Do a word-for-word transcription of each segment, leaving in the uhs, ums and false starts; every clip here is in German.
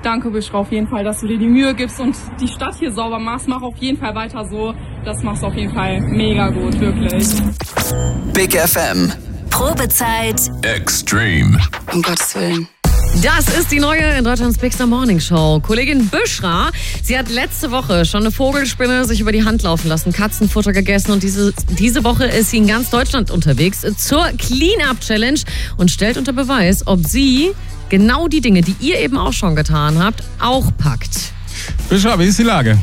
Danke, Bishra, auf jeden Fall, dass du dir die Mühe gibst und die Stadt hier sauber machst. Mach auf jeden Fall weiter so. Das machst du auf jeden Fall mega gut, wirklich. Big F M. Probezeit Extreme. Um Gottes Willen. Das ist die neue in Deutschlands Big Star Morning Show. Kollegin Bishra, sie hat letzte Woche schon eine Vogelspinne sich über die Hand laufen lassen, Katzenfutter gegessen und diese, diese Woche ist sie in ganz Deutschland unterwegs zur Clean-Up-Challenge und stellt unter Beweis, ob sie genau die Dinge, die ihr eben auch schon getan habt, auch packt. Bishra, wie ist die Lage?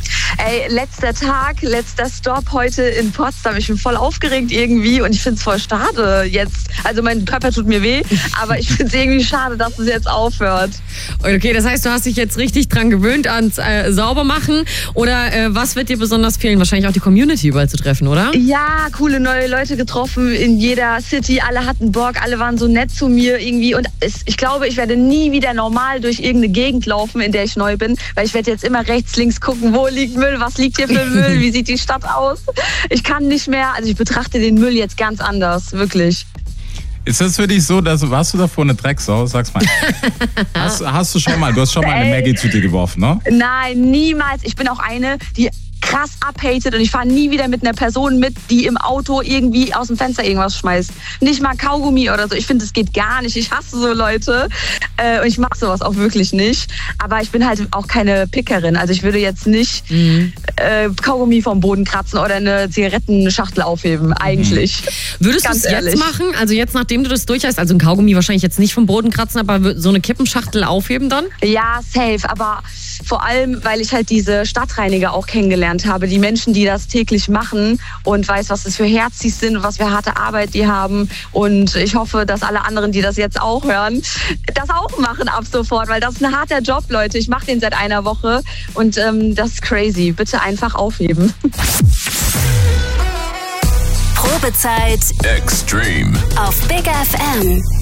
Ey, letzter Tag, letzter Stop heute in Potsdam. Ich bin voll aufgeregt irgendwie und ich finde es voll schade jetzt. Also mein Körper tut mir weh, aber ich finde es irgendwie schade, dass es jetzt aufhört. Okay, das heißt, du hast dich jetzt richtig dran gewöhnt ans äh, Saubermachen oder äh, was wird dir besonders fehlen? Wahrscheinlich auch die Community überall zu treffen, oder? Ja, coole neue Leute getroffen in jeder City. Alle hatten Bock, alle waren so nett zu mir irgendwie und es, ich glaube, ich werde nie wieder normal durch irgendeine Gegend laufen, in der ich neu bin, weil ich werde jetzt immer rechts, links gucken, wo liegt Müll, was liegt hier für Müll, wie sieht die Stadt aus? Ich kann nicht mehr, also ich betrachte den Müll jetzt ganz anders, wirklich. Ist das für dich so, dass warst du davor eine Drecksau? Sag's mal. hast, hast du schon mal, du hast schon mal eine Maggie zu dir geworfen, ne? Nein, niemals. Ich bin auch eine, die krass abhatet und ich fahre nie wieder mit einer Person mit, die im Auto irgendwie aus dem Fenster irgendwas schmeißt. Nicht mal Kaugummi oder so. Ich finde, das geht gar nicht. Ich hasse so Leute äh, und ich mache sowas auch wirklich nicht. Aber ich bin halt auch keine Pickerin. Also ich würde jetzt nicht mhm. äh, Kaugummi vom Boden kratzen oder eine Zigarettenschachtel aufheben. Eigentlich. Mhm. Würdest du es jetzt machen? Also jetzt, nachdem du das durch hast, also ein Kaugummi wahrscheinlich jetzt nicht vom Boden kratzen, aber so eine Kippenschachtel aufheben dann? Ja, safe. Aber vor allem, weil ich halt diese Stadtreiniger auch kennengelernt habe, die Menschen, die das täglich machen und weiß, was das für Herzis sind und was für harte Arbeit die haben. Und ich hoffe, dass alle anderen, die das jetzt auch hören, das auch machen ab sofort, weil das ist ein harter Job, Leute. Ich mache den seit einer Woche und ähm, das ist crazy. Bitte einfach aufheben. Probezeit Extreme auf Big F M.